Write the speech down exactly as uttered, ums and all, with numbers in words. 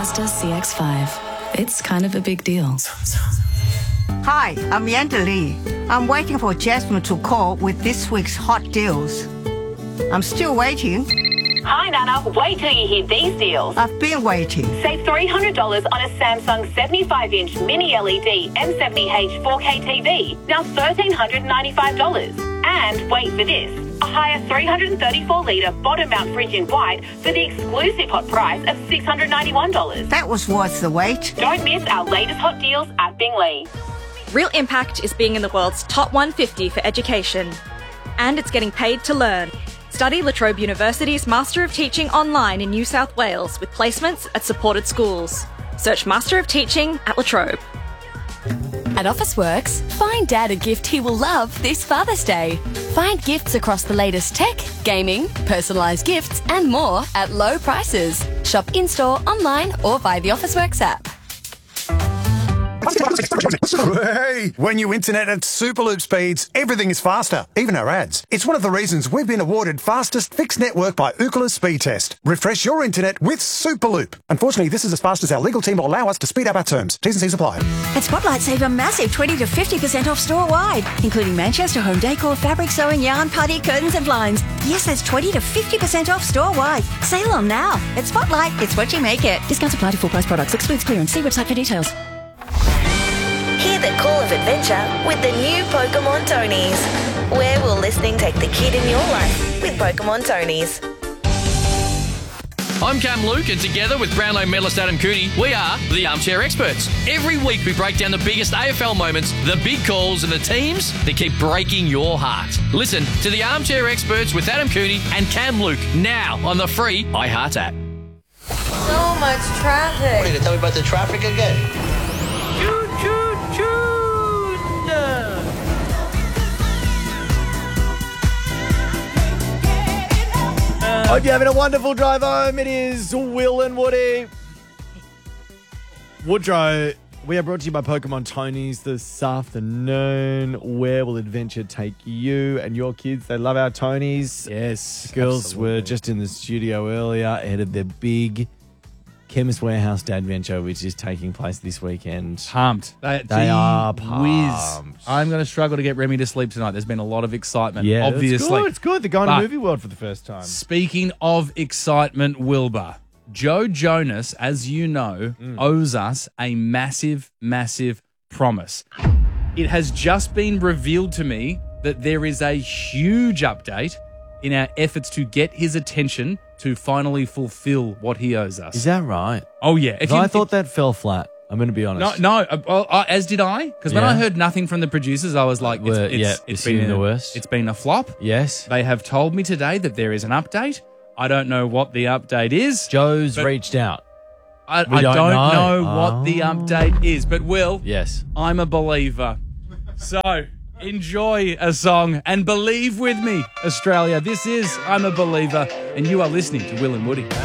Mazda C X five. It's kind of a big deal. Hi, I'm Yanda Lee. I'm waiting for Jasmine to call with this week's hot deals. I'm still waiting. Hi, Nana. Wait till you hear these deals. I've been waiting. Save three hundred dollars on a Samsung seventy-five inch Mini L E D M seventy H four K T V, now one thousand three hundred ninety-five dollars. And wait for this, a higher three hundred thirty-four litre bottom mount fridge in white for the exclusive hot price of six hundred ninety-one dollars. That was worth the wait. Don't miss our latest hot deals at Bingley. Real Impact is being in the world's top one hundred fifty for education. And it's getting paid to learn. Study La Trobe University's Master of Teaching online in New South Wales with placements at supported schools. Search Master of Teaching at La Trobe. At Officeworks, find Dad a gift he will love this Father's Day. Find gifts across the latest tech, gaming, personalised gifts and more at low prices. Shop in-store, online or via the Officeworks app. Hey, when you internet at Superloop speeds, everything is faster, even our ads. It's one of the reasons we've been awarded fastest fixed network by Ookla Speed Test. Refresh your internet with Superloop. Unfortunately, this is as fast as our legal team will allow us to speed up our terms. T's and C's apply. At Spotlight, save a massive twenty to fifty percent off store-wide, including Manchester home decor, fabric sewing, yarn, party, curtains and blinds. Yes, that's twenty to fifty percent off store-wide. Sale on now. At Spotlight, it's what you make it. Discounts apply to full-price products. Excludes clearance. See website for details. Hear the call of adventure with the new Pokemon Tonys. Where will listening take the kid in your life with Pokemon Tonys? I'm Cam Luke, and together with Brownlow medalist Adam Cooney, we are the Armchair Experts. Every week we break down the biggest A F L moments, the big calls and the teams that keep breaking your heart. Listen to the Armchair Experts with Adam Cooney and Cam Luke now on the free iHeart app. So much traffic. What are you going to tell me about the traffic again? Choo choo choo. Hope you're having a wonderful drive home. It is Will and Woody. Woodrow, we are brought to you by Pokemon Tonys this afternoon. Where will adventure take you and your kids? They love our Tonys. Yes. The girls absolutely. were just in the studio earlier ahead of their big Chemist Warehouse Day Adventure, which is taking place this weekend. Pumped. They, They are whiz. pumped. I'm going to struggle to get Remy to sleep tonight. There's been a lot of excitement, Yeah, obviously. it's good. It's good. They're going But to Movie World for the first time. Speaking of excitement, Wilbur, Joe Jonas, as you know, Mm. owes us a massive, massive promise. It has just been revealed to me that there is a huge update in our efforts to get his attention to finally fulfill what he owes us. Is that right? Oh, yeah. If I you, thought that fell flat. I'm going to be honest. No, no. Uh, well, uh, as did I, because when Yeah. I heard nothing from the producers, I was like, it's, Well, it's, yeah, it's assuming been a, the worst. It's been a flop. Yes. They have told me today that there is an update. I don't know what the update is. Joe's but reached out. I, We I don't don't, know. know, what the Oh. update is, but Will, Yes. I'm a believer. So enjoy a song and believe with me, Australia. This is I'm a Believer, and you are listening to Will and Woody.